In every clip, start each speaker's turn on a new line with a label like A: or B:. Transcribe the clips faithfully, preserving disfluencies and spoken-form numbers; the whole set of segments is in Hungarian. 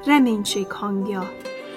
A: reménység hangja.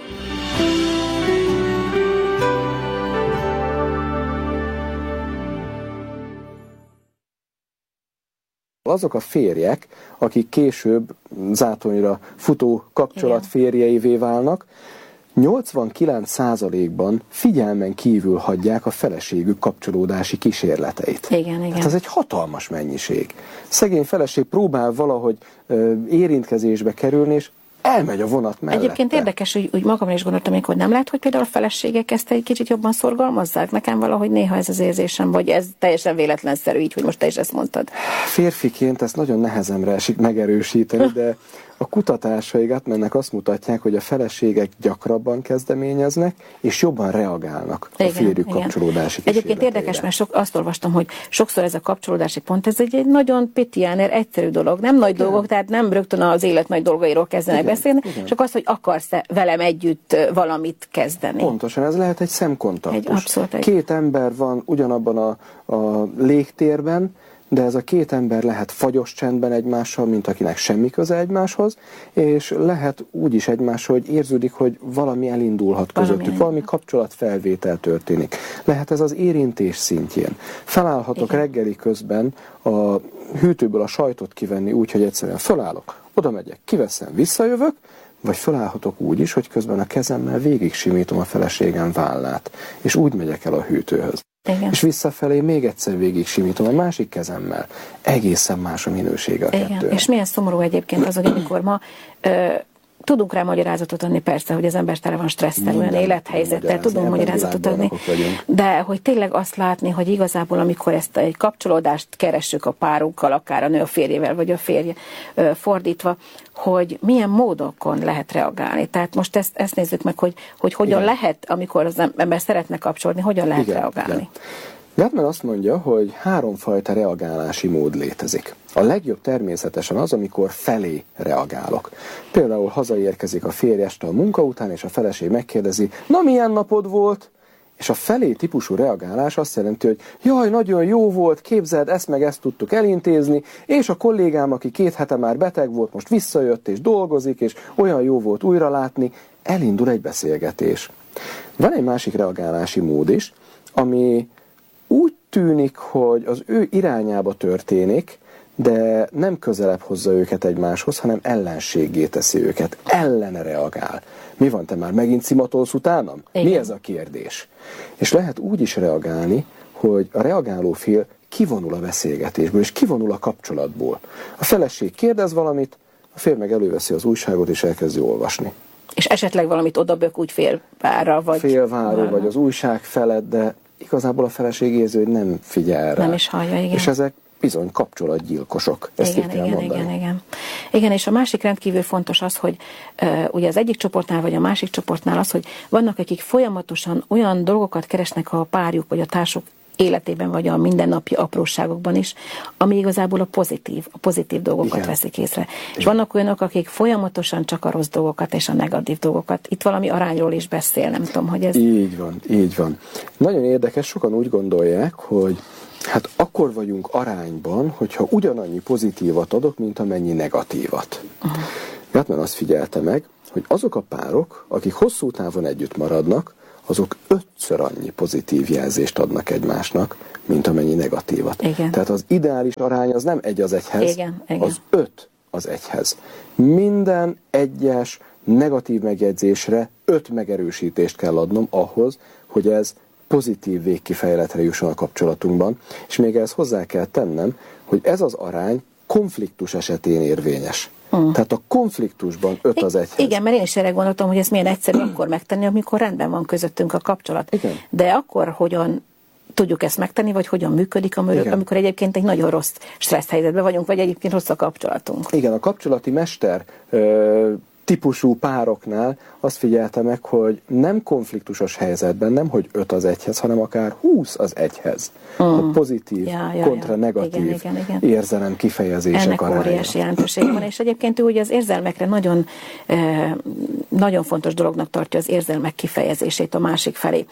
B: Azok a férjek, akik később zátonyra futó kapcsolat férjeivé válnak, nyolcvankilenc százalékban figyelmen kívül hagyják a feleségük kapcsolódási kísérleteit.
C: Igen, igen.
B: Hát ez egy hatalmas mennyiség. Szegény feleség próbál valahogy ö, érintkezésbe kerülni, és elmegy a vonat mellette.
C: Egyébként érdekes, hogy úgy magamra is gondoltam, hogy nem lehet, hogy például a feleségek ezt egy kicsit jobban szorgalmazzák. Nekem valahogy néha ez az érzésem, vagy ez teljesen véletlenszerű, így, hogy most te is ezt mondtad.
B: Férfiként ezt nagyon nehezemre esik megerősíteni, de a kutatásaik átmennek azt mutatják, hogy a feleségek gyakrabban kezdeményeznek, és jobban reagálnak a férjük kapcsolódási kísérleteire.
C: Egyébként érdekes, mert sok, azt olvastam, hogy sokszor ez a kapcsolódási pont, ez egy, egy nagyon pitiáner, egyszerű dolog, nem nagy igen. dolgok, tehát nem rögtön az élet nagy dolgairól kezdenek igen, beszélni, igen. csak az, hogy akarsz-e velem együtt valamit kezdeni.
B: Pontosan, ez lehet egy szemkontaktus.
C: Egy, abszolút, egy...
B: Két ember van ugyanabban a, a légtérben, de ez a két ember lehet fagyos csendben egymással, mint akinek semmi köze egymáshoz, és lehet úgy is egymással, hogy érződik, hogy valami elindulhat valami közöttük, valami kapcsolatfelvétel történik. Lehet ez az érintés szintjén. Felállhatok igen. reggeli közben a hűtőből a sajtot kivenni úgy, hogy egyszerűen felállok, oda megyek, kiveszem, visszajövök, vagy felállhatok úgy is, hogy közben a kezemmel végig simítom a feleségem vállát, és úgy megyek el a hűtőhöz. Igen. És visszafelé még egyszer végig simítom a másik kezemmel. Egészen más a minősége a
C: igen.
B: kettőnek.
C: És milyen szomorú egyébként az, hogy amikor ma ö, tudunk rá magyarázatot adni, persze, hogy az ember tele van stresszel, olyan élethelyzettel, tudunk magyarázatot adni, de hogy tényleg azt látni, hogy igazából amikor ezt egy kapcsolódást keressük a párunkkal, akár a nő a férjével, vagy a férje ö, fordítva, hogy milyen módokon lehet reagálni. Tehát most ezt, ezt nézzük meg, hogy, hogy hogyan igen. lehet, amikor az ember szeretne kapcsolódni, hogyan lehet igen, reagálni. Igen.
B: Gottman azt mondja, hogy háromfajta reagálási mód létezik. A legjobb természetesen az, amikor felé reagálok. Például hazaérkezik a férj este a munka után, és a feleség megkérdezi, na milyen napod volt? És a felé típusú reagálás azt jelenti, hogy jaj, nagyon jó volt, képzeld, ezt meg ezt tudtuk elintézni, és a kollégám, aki két hete már beteg volt, most visszajött és dolgozik, és olyan jó volt újra látni, elindul egy beszélgetés. Van egy másik reagálási mód is, ami úgy tűnik, hogy az ő irányába történik, de nem közelebb hozza őket egymáshoz, hanem ellenséggé teszi őket. Ellene reagál. Mi van, te már megint szimatolsz utánam? Igen. Mi ez a kérdés? És lehet úgy is reagálni, hogy a reagáló fél kivonul a beszélgetésből, és kivonul a kapcsolatból. A feleség kérdez valamit, a férj meg előveszi az újságot, és elkezdi olvasni.
C: És esetleg valamit odabök úgy félvára, vagy...
B: Félváról, vagy az újság felett, de igazából a feleség érzi, hogy nem figyel rá.
C: Nem is hallja, igen.
B: És ezek bizony kapcsolatgyilkosok. Ezt
C: igen, igen, mondani. igen, igen. Igen, és a másik rendkívül fontos az, hogy uh, ugye az egyik csoportnál, vagy a másik csoportnál az, hogy vannak, akik folyamatosan olyan dolgokat keresnek a párjuk, vagy a társuk életében, vagy a mindennapi apróságokban is, ami igazából a pozitív, a pozitív dolgokat igen. veszik észre. Igen. És vannak olyanok, akik folyamatosan csak a rossz dolgokat és a negatív dolgokat. Itt valami arányról is beszél, nem tudom, hogy ez...
B: Így van, így van. Nagyon érdekes, sokan úgy gondolják, hogy hát akkor vagyunk arányban, hogyha ugyanannyi pozitívat adok, mint amennyi negatívat. Uh-huh. Gottman azt figyelte meg, hogy azok a párok, akik hosszú távon együtt maradnak, azok ötször annyi pozitív jelzést adnak egymásnak, mint amennyi negatívat.
C: Igen.
B: Tehát az ideális arány az nem egy az egyhez,
C: igen, igen.
B: az öt az egyhez. Minden egyes negatív megjegyzésre öt megerősítést kell adnom ahhoz, hogy ez pozitív végkifejletre jusson a kapcsolatunkban, és még ehhez hozzá kell tennem, hogy ez az arány konfliktus esetén érvényes. Hmm. Tehát a konfliktusban öt az egyhez.
C: Igen, mert én is erre gondoltam, hogy ezt milyen egyszerű akkor megtenni, amikor rendben van közöttünk a kapcsolat.
B: Igen.
C: De akkor hogyan tudjuk ezt megtenni, vagy hogyan működik, amikor, amikor egyébként egy nagyon rossz stressz helyzetben vagyunk, vagy egyébként rossz a kapcsolatunk.
B: Igen, a kapcsolati mester ö, típusú pároknál azt figyelte meg, hogy nem konfliktusos helyzetben, nem hogy öt az egyhez, hanem akár húsz az egyhez. Mm. A pozitív
C: ja, ja,
B: kontra
C: ja.
B: negatív
C: igen, igen, igen.
B: érzelem kifejezések
C: ennek
B: aránya.
C: Óriási jelentőség van, és egyébként ő ugye az érzelmekre nagyon, eh, nagyon fontos dolognak tartja az érzelmek kifejezését a másik felé.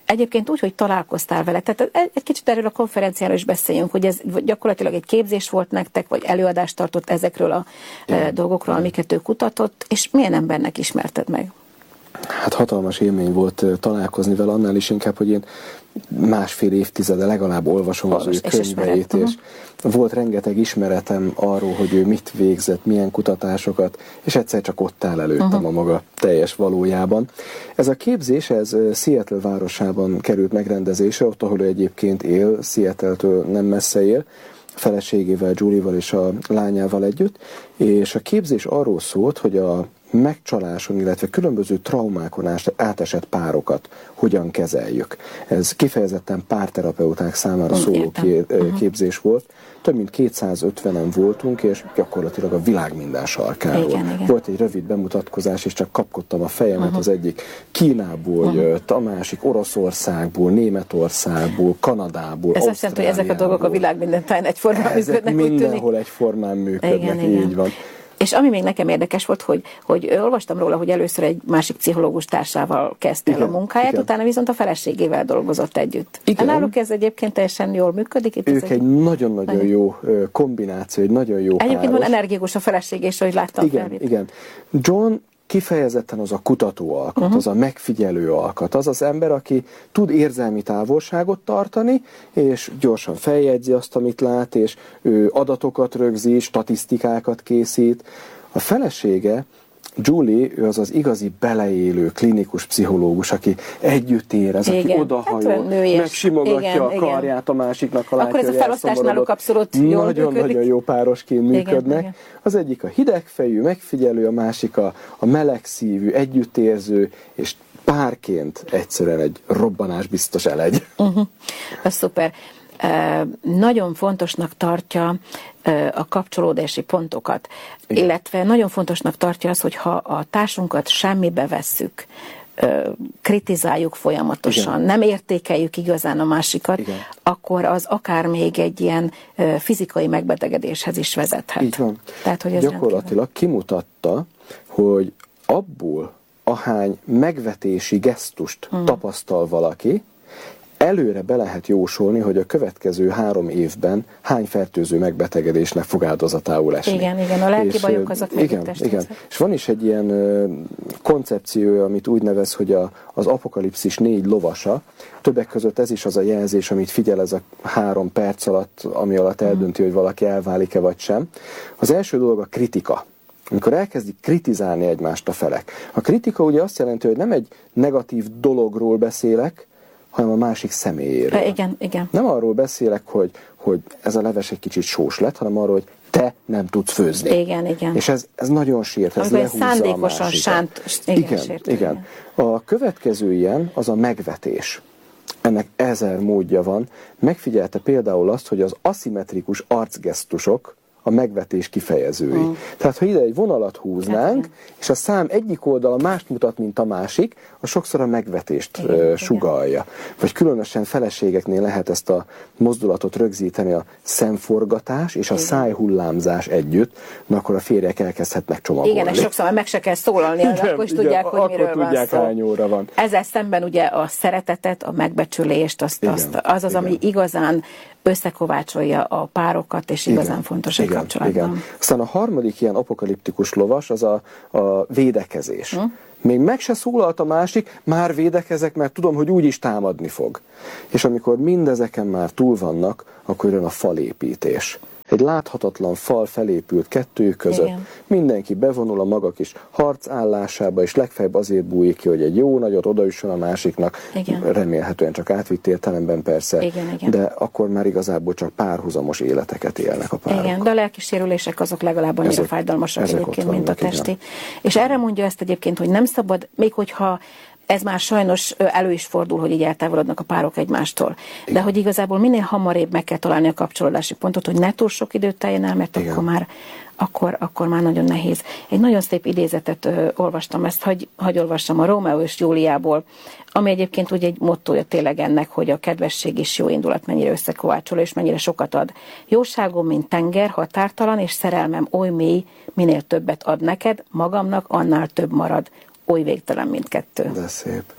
C: egyébként úgy, hogy találkoztál vele. Tehát egy kicsit erről a konferenciáról is beszéljünk, hogy ez gyakorlatilag egy képzés volt nektek, vagy előadást tartott ezekről a Igen. dolgokról, amiket ő kutatott, és milyen embernek ismerted meg?
B: Hát hatalmas élmény volt találkozni vele, annál is inkább, hogy én másfél évtizede legalább olvasom Olvas, az ő könyveit, és, és volt rengeteg ismeretem arról, hogy ő mit végzett, milyen kutatásokat, és egyszer csak ott áll előttem uh-huh. a maga teljes valójában. Ez a képzés, ez Seattle városában került megrendezésre, ott, ahol ő egyébként él, Seattle-től nem messze él, feleségével, Julie-val és a lányával együtt, és a képzés arról szólt, hogy a megcsaláson, illetve különböző traumákon átesett párokat hogyan kezeljük. Ez kifejezetten párterapeuták számára szóló képzés volt. Több mint kétszázötvenen voltunk, és gyakorlatilag a világ minden sarkáról. Igen, igen. Volt egy rövid bemutatkozás, és csak kapkodtam a fejemet, uh-huh. az egyik Kínából uh-huh. jött, a másik Oroszországból, Németországból, Kanadából,
C: Ez azt jelenti, hogy ezek a dolgok a világ minden táján egyformán működnek.
B: Mindenhol egyformán működnek, igen, így igen. van.
C: És ami még nekem érdekes volt, hogy, hogy olvastam róla, hogy először egy másik pszichológus társával kezdte el a munkáját, igen. utána viszont a feleségével dolgozott együtt. Igen. Náluk ez egyébként teljesen jól működik. Itt
B: ők egy nagyon-nagyon nagyon jó kombináció, egy nagyon jó
C: Egyébként páros. Van energikus a feleség, és hogy láttam
B: igen,
C: felvét.
B: Igen, John kifejezetten az a kutató alkat, uh-huh. az a megfigyelő alkat, az az ember, aki tud érzelmi távolságot tartani, és gyorsan feljegyzi azt, amit lát, és ő adatokat rögzít, statisztikákat készít. A felesége, Julie, ő az az igazi beleélő klinikus pszichológus, aki együtt érez, igen. aki odahajol, hát, megsimogatja igen, a karját igen. a másiknak, ha látja,
C: akkor ez a felosztás náluk abszolút jól
B: Nagyon-nagyon jó párosként működnek. Igen, az egyik a hidegfejű, megfigyelő, a másik a, a melegszívű, együttérző, és párként egyszerűen egy robbanásbiztos elegy.
C: Uh-huh. Ez szuper. Uh, nagyon fontosnak tartja uh, a kapcsolódási pontokat, igen. illetve nagyon fontosnak tartja az, hogy ha a társunkat semmibe vesszük, uh, kritizáljuk folyamatosan, igen. nem értékeljük igazán a másikat, igen. akkor az akár még egy ilyen uh, fizikai megbetegedéshez is vezethet.
B: Így van.
C: Tehát, hogy ez
B: gyakorlatilag kimutatta, hogy abból, ahány megvetési gesztust hmm. tapasztal valaki, előre be lehet jósolni, hogy a következő három évben hány fertőző megbetegedésnek fog áldozatául esni.
C: Igen, igen, a lelki és, bajok azok
B: igen, igen. És van is egy ilyen uh, koncepció, amit úgy nevez, hogy a, az apokalipszis négy lovasa. Többek között ez is az a jelzés, amit figyel ez a három perc alatt, ami alatt eldönti, hogy valaki elválik-e vagy sem. Az első dolog a kritika. Amikor elkezdik kritizálni egymást a felek. A kritika ugye azt jelenti, hogy nem egy negatív dologról beszélek, hanem a másik személyéről.
C: Igen, igen.
B: Nem arról beszélek, hogy, hogy ez a leves egy kicsit sós lett, hanem arról, hogy te nem tudsz főzni.
C: Igen, igen.
B: És ez, ez nagyon sért, ez
C: amikor
B: lehúzza
C: szándékosan
B: a másikat.
C: Sánt, igen,
B: igen,
C: sért,
B: igen. igen. A következő ilyen az a megvetés. Ennek ezer módja van. Megfigyelte például azt, hogy az aszimmetrikus arcgesztusok a megvetés kifejezői. Hmm. Tehát, ha ide egy vonalat húznánk, hát, és a szám egyik oldala mást mutat, mint a másik, az sokszor a megvetést igen, uh, sugallja. Igen. Vagy különösen feleségeknél lehet ezt a mozdulatot rögzíteni, a szemforgatás és a igen. szájhullámzás együtt, na akkor a férjek elkezdhetnek csomagolni.
C: Igen, és sokszor meg se kell szólalni, igen, akkor is igen, tudják, hogy
B: akkor
C: miről
B: tudják,
C: van
B: hány óra van.
C: Ezzel szemben ugye a szeretetet, a megbecsülést, azt, igen, azt, az az, igen. ami igazán összekovácsolja a párokat, és igazán igen, fontos egy kapcsolatban. Igen.
B: Aztán a harmadik ilyen apokaliptikus lovas az a, a védekezés. Hm? Még meg se szólalt a másik, már védekezek, mert tudom, hogy úgyis támadni fog. És amikor mindezeken már túl vannak, akkor jön a falépítés. Egy láthatatlan fal felépült kettő között, igen. mindenki bevonul a maga kis harcállásába, és legfeljebb azért bújik ki, hogy egy jó nagyot odaüssön a másiknak, igen. remélhetően csak átvitt értelemben persze, igen, igen. de akkor már igazából csak párhuzamos életeket élnek a párok.
C: Igen, de a lelki sérülések azok legalább annyira ezek, fájdalmasak ezek egyébként, vannak, mint a testi. Igen. És erre mondja ezt egyébként, hogy nem szabad, még hogyha ez már sajnos elő is fordul, hogy így eltávolodnak a párok egymástól. Igen. De hogy igazából minél hamarabb meg kell találni a kapcsolódási pontot, hogy ne túl sok időt teljen el, mert akkor már, akkor, akkor már nagyon nehéz. Egy nagyon szép idézetet ö, olvastam, ezt hagy, hagy olvassam a Rómeó és Júliából, ami egyébként ugye egy mottója tényleg ennek, hogy a kedvesség és jó indulat mennyire összekovácsol, és mennyire sokat ad. Jóságom, mint tenger, határtalan, és szerelmem oly mély, minél többet ad neked, magamnak annál több marad. Oly végtelen mindkettő.
B: De szép.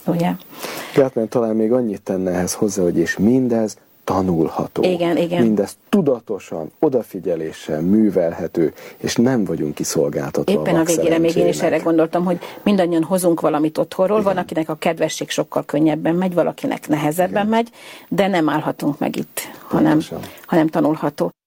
C: ugye?
B: Gátmen talán még annyit tenne ehhez hozzá, hogy és mindez tanulható.
C: Igen, igen.
B: Mindez tudatosan, odafigyeléssel művelhető, és nem vagyunk kiszolgáltatva.
C: Éppen a, a végére még én is erre gondoltam, hogy mindannyian hozunk valamit otthonról,
B: igen.
C: Van, akinek a kedvesség sokkal könnyebben megy, valakinek nehezebben igen. megy, de nem állhatunk meg itt, hanem, hanem tanulható.